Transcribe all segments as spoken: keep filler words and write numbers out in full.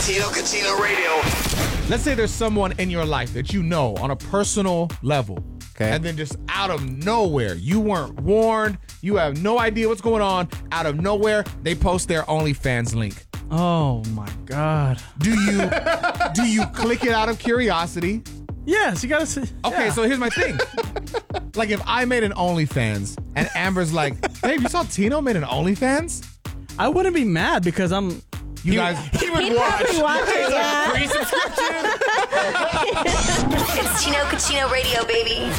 Tino Cucino Radio. Let's say there's someone in your life that you know on a personal level. Okay. And then just out of nowhere, you weren't warned, you have no idea what's going on, out of nowhere, they post their OnlyFans link. Oh my God. Do you do you click it out of curiosity? Yes, you gotta see. Okay, yeah. so here's my thing. Like if I made an OnlyFans and Amber's like, babe, you saw Tino made an OnlyFans? I wouldn't be mad because I'm. You guys, he would watch. watch it, yeah. free subscription. It's Tino Cucino Radio, baby.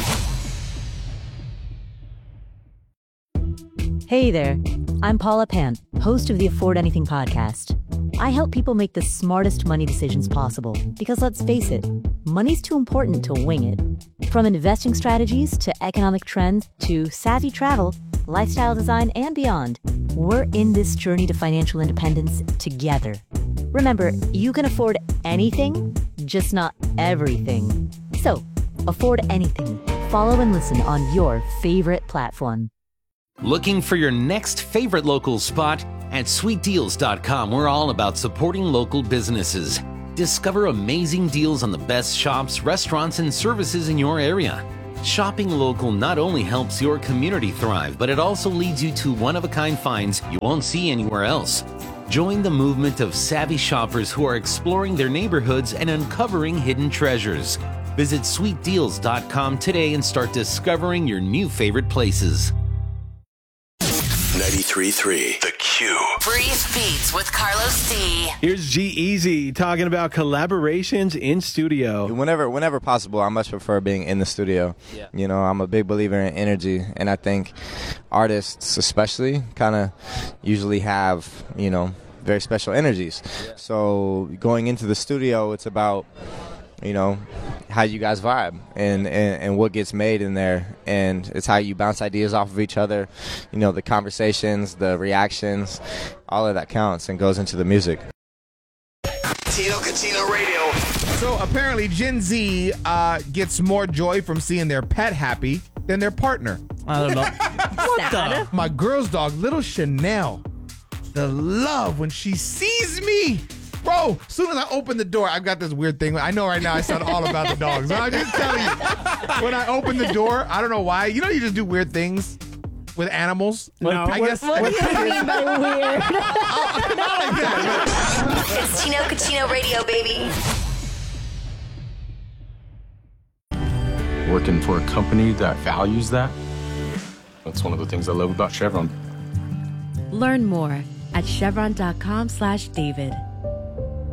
Hey there, I'm Paula Pan, host of the Afford Anything podcast. I help people make the smartest money decisions possible because let's face it, money's too important to wing it. From investing strategies to economic trends to savvy travel, lifestyle design, and beyond, we're in this journey to financial independence together. Remember, you can afford anything, just not everything. So, afford anything. Follow and listen on your favorite platform. Looking for your next favorite local spot? At sweet deals dot com, we're all about supporting local businesses. Discover amazing deals on the best shops, restaurants, and services in your area. Shopping local not only helps your community thrive, but it also leads you to one-of-a-kind finds you won't see anywhere else. Join the movement of savvy shoppers who are exploring their neighborhoods and uncovering hidden treasures. Visit sweet deals dot com today and start discovering your new favorite places. ninety-three point three The Q. Breathe Beats with Carlos D. Here's G-Eazy talking about collaborations in studio. Whenever whenever possible, I much prefer being in the studio. Yeah. You know, I'm a big believer in energy, and I think artists especially kind of usually have, you know, very special energies. Yeah. So going into the studio, it's about, you know, how you guys vibe and, and, and what gets made in there. And it's how you bounce ideas off of each other. You know, the conversations, the reactions, all of that counts and goes into the music. Tino Cucino Radio. So apparently Gen Z uh, gets more joy from seeing their pet happy than their partner. I don't know. What the? My girl's dog, little Chanel, the love when she sees me. Bro, as soon as I open the door, I've got this weird thing. I know right now I sound all about the dogs. But I'm just telling you, when I open the door, I don't know why. You know you just do weird things with animals? No. I guess. What do you mean by weird? Not like that. It's Tino Cucino Radio, baby. Working for a company that values that, that's one of the things I love about Chevron. Learn more at chevron dot com slash David.